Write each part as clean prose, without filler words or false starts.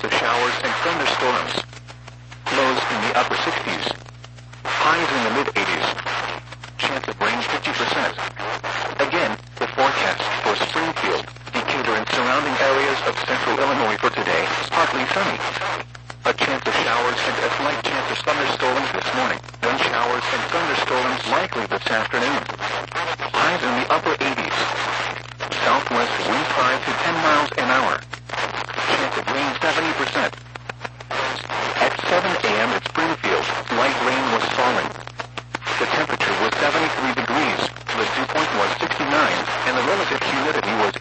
chance of showers and thunderstorms. Lows in the upper 60s. Highs in the mid-80s. Chance of rain 50%. Again, the forecast for Springfield, Decatur and surrounding areas of central Illinois for today, partly sunny. A chance of showers and a slight chance of thunderstorms this morning. Then showers and thunderstorms likely this afternoon. Highs in the upper 80s. Southwest wind 5 to 10 miles an hour. Chance of rain 70%. At 7 a.m. at Springfield, light rain was falling. The temperature was 73 degrees, the dew point was 69, and the relative humidity was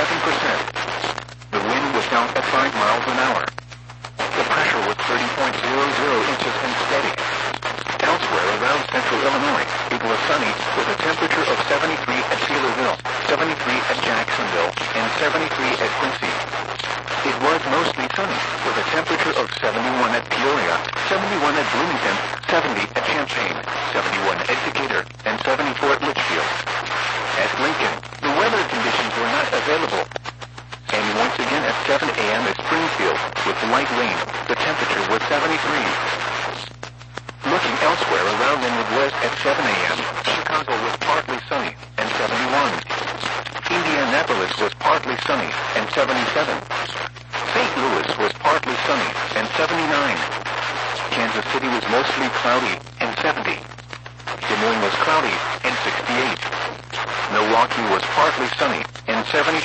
87%. The wind was down at 5 miles an hour. The pressure was 30.00 inches and steady. Elsewhere around central Illinois, it was sunny with a temperature of 73 at Taylorville, 73 at Jacksonville, and 73 at Quincy. It was mostly sunny with a temperature of 71 at Peoria, 71 at Bloomington, 70 at Champaign, 71 at Decatur, and 74 at Litchfield. At Lincoln, the weather conditions were not available. And once again at 7 a.m. at Springfield, with light rain, the temperature was 73. Looking elsewhere around the Midwest at 7 a.m., Chicago was partly sunny and 71. Indianapolis was partly sunny and 77. St. Louis was partly sunny and 79. Kansas City was mostly cloudy and 70. Des Moines was cloudy and 68. Milwaukee was partly sunny and 73.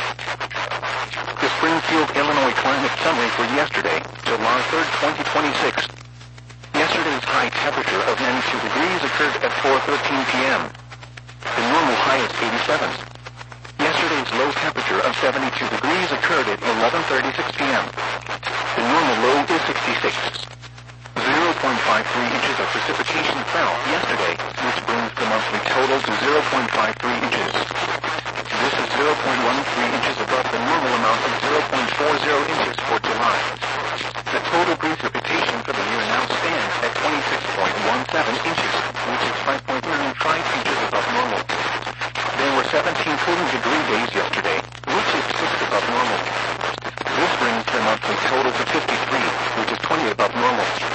The Springfield, Illinois climate summary for yesterday, July 3rd, 2026. Yesterday's high temperature of 92 degrees occurred at 4:13 p.m. The normal high is 87. Yesterday's low temperature of 72 degrees occurred at 11:36 p.m. The normal low is 66. 0.53 inches of precipitation fell yesterday, which brings the monthly total to 0.53 inches. This is 0.13 inches above the normal amount of 0.40 inches for July. The total precipitation for the year now stands at 26.17 inches, which is 5.95 inches above normal. There were 17 cooling degree days yesterday, which is 6 above normal. This brings the monthly total to 53, which is 20 above normal.